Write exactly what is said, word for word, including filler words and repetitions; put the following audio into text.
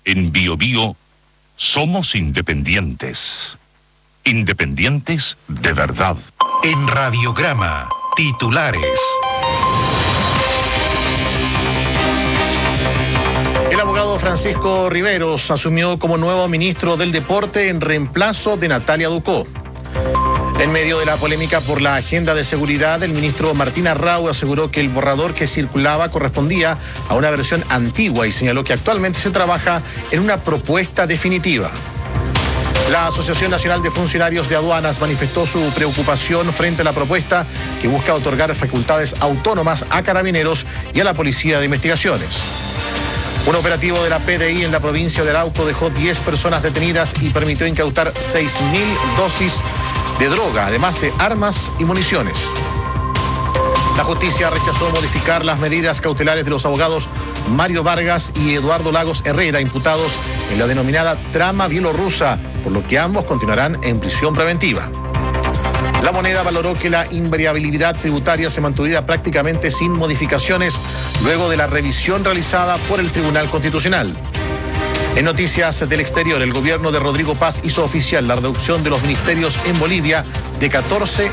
En Bio Bio somos independientes. Independientes de verdad. En Radiograma, titulares. El abogado Francisco Riveros asumió como nuevo ministro del Deporte en reemplazo de Natalia Ducó. En medio de la polémica por la agenda de seguridad, el ministro Martín Arrau aseguró que el borrador que circulaba correspondía a una versión antigua y señaló que actualmente se trabaja en una propuesta definitiva. La Asociación Nacional de Funcionarios de Aduanas manifestó su preocupación frente a la propuesta que busca otorgar facultades autónomas a Carabineros y a la Policía de Investigaciones. Un operativo de la P D I en la provincia de Arauco dejó diez personas detenidas y permitió incautar seis mil dosis de droga, además de armas y municiones. La justicia rechazó modificar las medidas cautelares de los abogados Mario Vargas y Eduardo Lagos Herrera, imputados en la denominada trama bielorrusa, por lo que ambos continuarán en prisión preventiva. La Moneda valoró que la invariabilidad tributaria se mantuviera prácticamente sin modificaciones luego de la revisión realizada por el Tribunal Constitucional. En noticias del exterior, el gobierno de Rodrigo Paz hizo oficial la reducción de los ministerios en Bolivia de catorce